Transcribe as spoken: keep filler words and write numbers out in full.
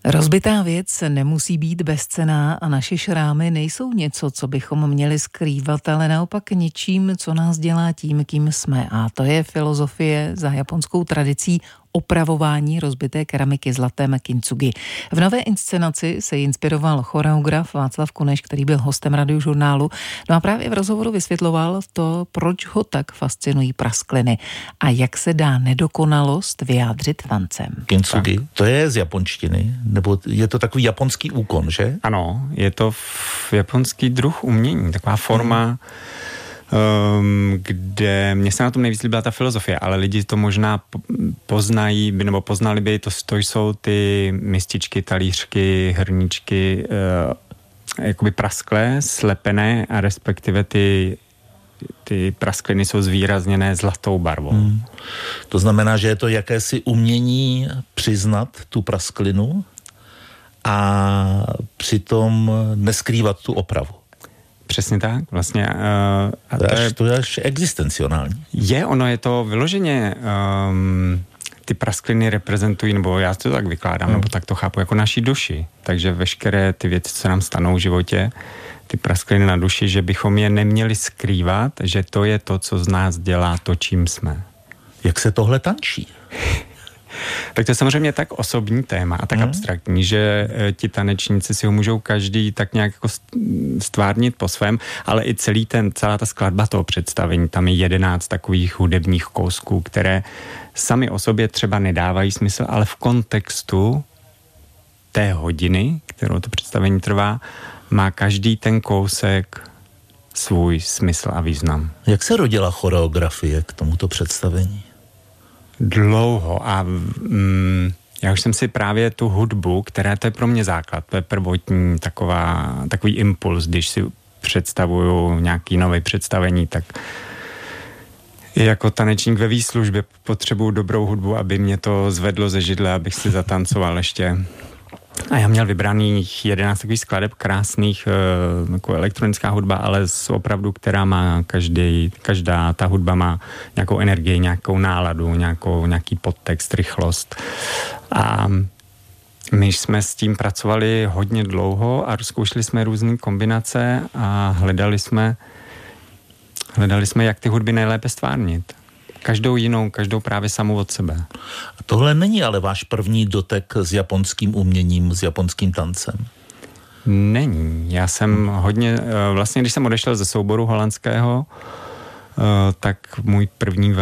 Rozbitá věc nemusí být bezcenná a naše šrámy nejsou něco, co bychom měli skrývat, ale naopak něčím, co nás dělá tím, kým jsme. A to je filozofie za japonskou tradicí opravování rozbité keramiky zlatem kintsugi. V nové inscenaci se inspiroval choreograf Václav Kuneš, který byl hostem Radiožurnálu. No a právě v rozhovoru vysvětloval to, proč ho tak fascinují praskliny a jak se dá nedokonalost vyjádřit tancem. Kintsugi, to je z japonštiny, nebo je to takový japonský úkon, že? Ano, je to japonský druh umění, taková forma, hmm. Um, kde mě se na tom nejvíc líbila ta filozofie, ale lidi to možná poznají, nebo poznali by, to, to jsou ty mističky, talířky, hrníčky, uh, jakoby prasklé, slepené a respektive ty, ty praskliny jsou zvýrazněné zlatou barvou. Hmm. To znamená, že je to jakési umění přiznat tu prasklinu a přitom neskrývat tu opravu. Přesně tak, vlastně. Uh, a to, je, to je až existenciální. Je, ono je to vyloženě, um, ty praskliny reprezentují, nebo já to tak vykládám, hmm. nebo tak to chápu, jako naší duši. Takže veškeré ty věci, co nám stanou v životě, ty praskliny na duši, že bychom je neměli skrývat, že to je to, co z nás dělá to, čím jsme. Jak se tohle tančí? Tak to je samozřejmě tak osobní téma a tak hmm. abstraktní, že ti tanečníci si ho můžou každý tak nějak jako stvárnit po svém, ale i celý ten, celá ta skladba toho představení, tam je jedenáct takových hudebních kousků, které sami o sobě třeba nedávají smysl, ale v kontextu té hodiny, kterou to představení trvá, má každý ten kousek svůj smysl a význam. Jak se rodila choreografie k tomuto představení? Dlouho a mm, já už jsem si právě tu hudbu, která to je pro mě základ, to je prvotní taková, takový impuls, když si představuju nějaký nový představení, tak jako tanečník ve výslužbě potřebuju dobrou hudbu, aby mě to zvedlo ze židle, abych si zatancoval ještě. A já měl vybraných jedenáct takových skladeb krásných, jako elektronická hudba, ale z opravdu, která má každý, každá ta hudba má nějakou energii, nějakou náladu, nějakou, nějaký podtext, rychlost. A my jsme s tím pracovali hodně dlouho a zkoušeli jsme různé kombinace a hledali jsme, hledali jsme, jak ty hudby nejlépe stvárnit. Každou jinou, každou právě samou od sebe. A tohle není ale váš první dotek s japonským uměním, s japonským tancem? Není. Já jsem hodně, vlastně když jsem odešel ze souboru holandského, tak můj první